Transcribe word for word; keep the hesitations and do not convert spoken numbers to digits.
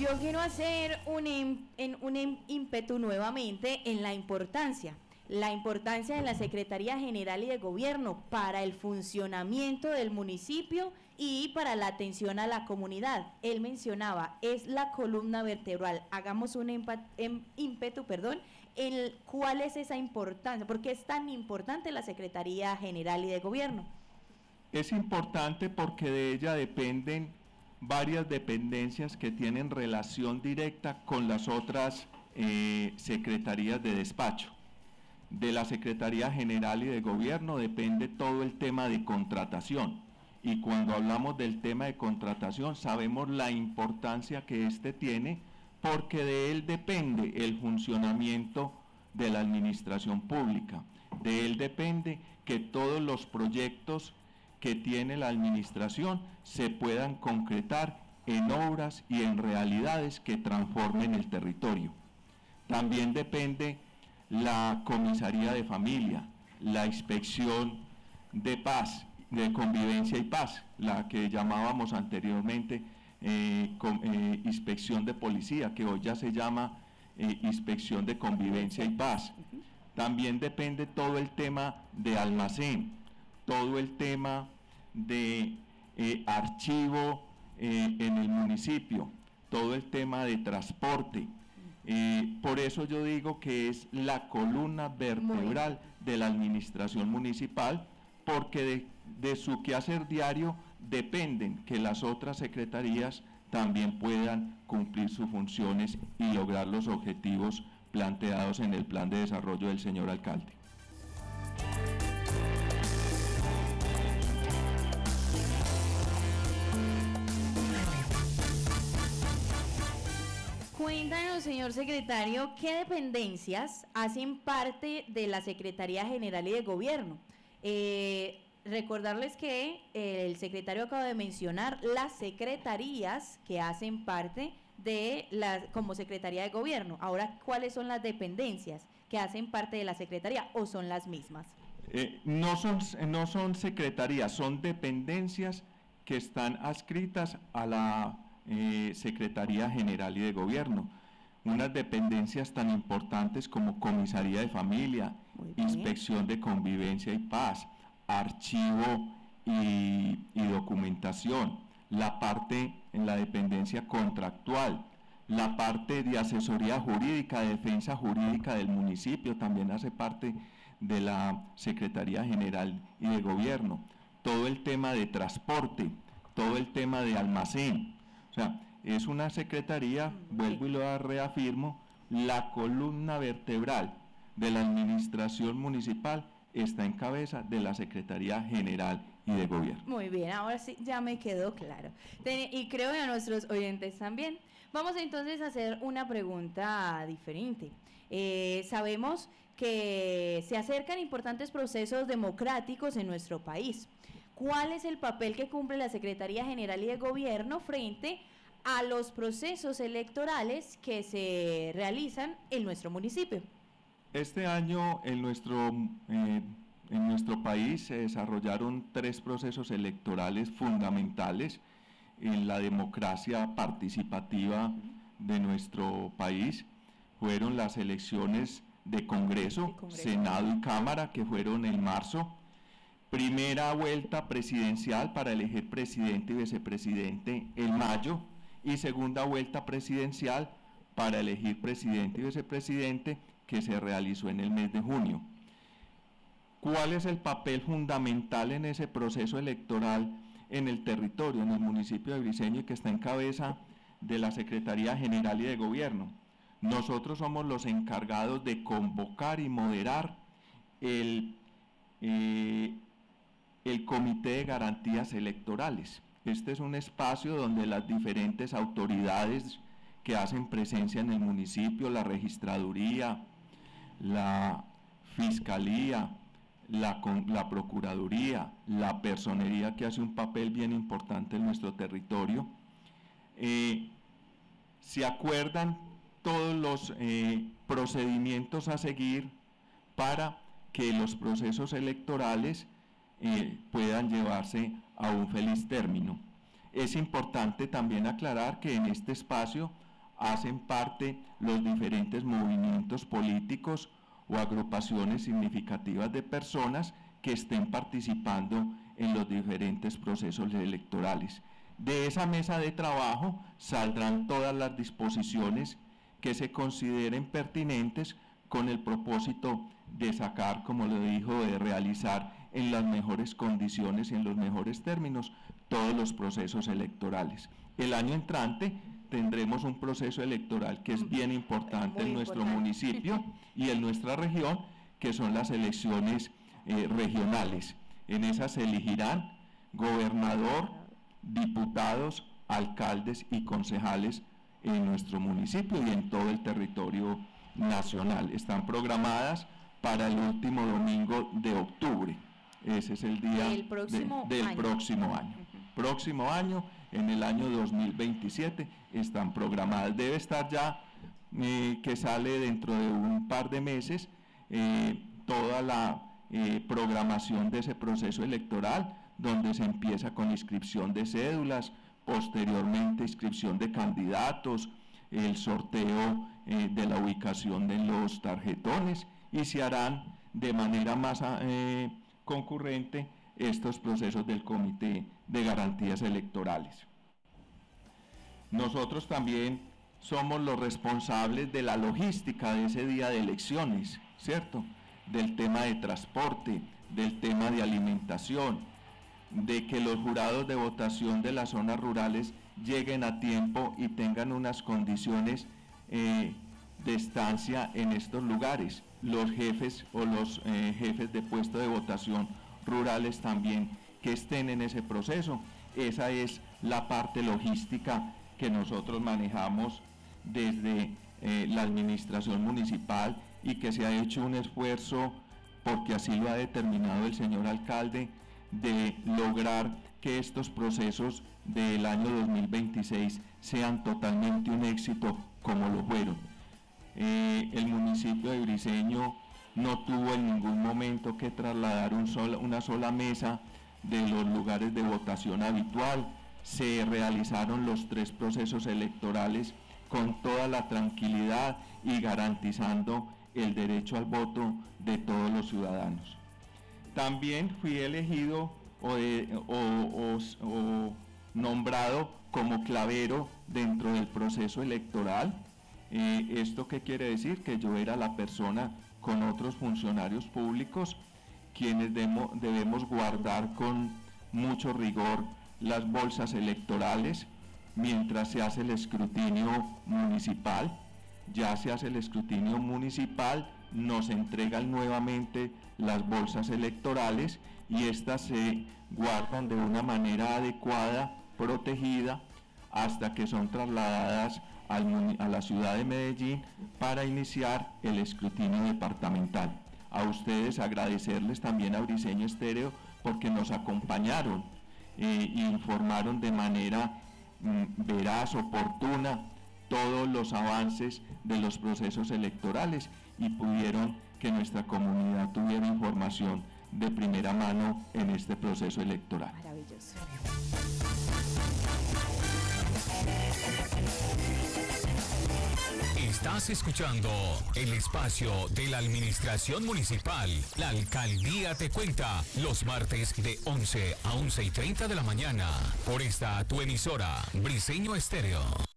Yo quiero hacer un, en, un ímpetu nuevamente en la importancia, la importancia de la Secretaría General y de Gobierno para el funcionamiento del municipio y para la atención a la comunidad. Él mencionaba, es la columna vertebral. Hagamos un ímpetu, perdón, en cuál es esa importancia, por qué es tan importante la Secretaría General y de Gobierno. Es importante porque de ella dependen varias dependencias que tienen relación directa con las otras eh, secretarías de despacho. De la Secretaría General y de Gobierno depende todo el tema de contratación, y cuando hablamos del tema de contratación sabemos la importancia que éste tiene, porque de él depende el funcionamiento de la administración pública, de él depende que todos los proyectos que tiene la administración se puedan concretar en obras y en realidades que transformen el territorio. También depende la comisaría de familia, la inspección de paz, de convivencia y paz, la que llamábamos anteriormente eh, con, eh, inspección de policía, que hoy ya se llama eh, inspección de convivencia y paz. También depende todo el tema de almacén, todo el tema de eh, archivo eh, en el municipio, todo el tema de transporte. Eh, por eso yo digo que es la columna vertebral de la administración municipal, porque de, de su quehacer diario dependen que las otras secretarías también puedan cumplir sus funciones y lograr los objetivos planteados en el plan de desarrollo del señor alcalde. Cuéntanos, señor secretario, ¿qué dependencias hacen parte de la Secretaría General y de Gobierno? Eh, recordarles que eh, el secretario acaba de mencionar las secretarías que hacen parte de la como Secretaría de Gobierno. Ahora, ¿cuáles son las dependencias que hacen parte de la Secretaría o son las mismas? Eh, no son, no son secretarías, son dependencias que están adscritas a la Eh, Secretaría General y de Gobierno, unas dependencias tan importantes como Comisaría de Familia, Inspección de Convivencia y Paz, Archivo y, y Documentación, la parte en la dependencia contractual, la parte de asesoría jurídica, de defensa jurídica del municipio, también hace parte de la Secretaría General y de Gobierno, todo el tema de transporte, todo el tema de almacén. O sea, es una secretaría, vuelvo y lo reafirmo, la columna vertebral de la administración municipal está en cabeza de la Secretaría General y de Gobierno. Muy bien, ahora sí ya me quedó claro. Y creo que a nuestros oyentes también. Vamos entonces a hacer una pregunta diferente. Eh, sabemos que se acercan importantes procesos democráticos en nuestro país. ¿Cuál es el papel que cumple la Secretaría General y de Gobierno frente a los procesos electorales que se realizan en nuestro municipio? Este año en nuestro, eh, en nuestro país se desarrollaron tres procesos electorales fundamentales en la democracia participativa de nuestro país. Fueron las elecciones de Congreso, de Congreso, Senado y Cámara, que fueron en marzo. Primera vuelta presidencial para elegir presidente y vicepresidente en mayo, y segunda vuelta presidencial para elegir presidente y vicepresidente, que se realizó en el mes de junio. ¿Cuál es el papel fundamental en ese proceso electoral en el territorio, en el municipio de Briceño, y que está en cabeza de la Secretaría General y de Gobierno? Nosotros somos los encargados de convocar y moderar el eh, el Comité de Garantías Electorales. Este es un espacio donde las diferentes autoridades que hacen presencia en el municipio, la registraduría, la fiscalía, la, la procuraduría, la personería, que hace un papel bien importante en nuestro territorio, eh, se acuerdan todos los eh, procedimientos a seguir para que los procesos electorales Eh, puedan llevarse a un feliz término. Es importante también aclarar que en este espacio hacen parte los diferentes movimientos políticos o agrupaciones significativas de personas que estén participando en los diferentes procesos electorales. De esa mesa de trabajo saldrán todas las disposiciones que se consideren pertinentes con el propósito de sacar, como lo dijo, de realizar en las mejores condiciones y en los mejores términos todos los procesos electorales. El año entrante tendremos un proceso electoral que es bien importante en nuestro municipio y en nuestra región, que son las elecciones eh, regionales. En esas se elegirán gobernador, diputados, alcaldes y concejales en nuestro municipio y en todo el territorio nacional. Están programadas para el último domingo de octubre. Ese es el día el próximo de, del año. próximo año. Uh-huh. Próximo año, en el año dos mil veintisiete, están programadas. Debe estar ya, eh, que sale dentro de un par de meses, eh, toda la eh, programación de ese proceso electoral, donde se empieza con inscripción de cédulas, posteriormente inscripción de candidatos, el sorteo eh, de la ubicación de los tarjetones, y se harán de manera más eh, concurrente estos procesos del Comité de Garantías Electorales. Nosotros también somos los responsables de la logística de ese día de elecciones, ¿cierto? Del tema de transporte, del tema de alimentación, de que los jurados de votación de las zonas rurales lleguen a tiempo y tengan unas condiciones eh, de estancia en estos lugares. Los jefes o los eh, jefes de puesto de votación rurales también que estén en ese proceso. Esa es la parte logística que nosotros manejamos desde eh, la administración municipal y que se ha hecho un esfuerzo, porque así lo ha determinado el señor alcalde, de lograr que estos procesos del año dos mil veintiséis sean totalmente un éxito como lo fueron. Eh, el municipio de Briceño no tuvo en ningún momento que trasladar un sola, una sola mesa de los lugares de votación habitual. Se realizaron los tres procesos electorales con toda la tranquilidad y garantizando el derecho al voto de todos los ciudadanos. También fui elegido o, de, o, o, o nombrado como clavero dentro del proceso electoral. Eh, ¿Esto qué quiere decir? Que yo era la persona con otros funcionarios públicos quienes demo, debemos guardar con mucho rigor las bolsas electorales mientras se hace el escrutinio municipal. Ya se hace el escrutinio municipal, nos entregan nuevamente las bolsas electorales y estas se guardan de una manera adecuada, protegida, hasta que son trasladadas al, a la ciudad de Medellín para iniciar el escrutinio departamental. A ustedes agradecerles también a Briceño Estéreo porque nos acompañaron eh, e informaron de manera mm, veraz, oportuna, todos los avances de los procesos electorales y pudieron que nuestra comunidad tuviera información de primera mano en este proceso electoral. Maravilloso. Estás escuchando el espacio de la Administración Municipal. La Alcaldía te cuenta los martes de once a once y treinta de la mañana por esta tu emisora Briceño Estéreo.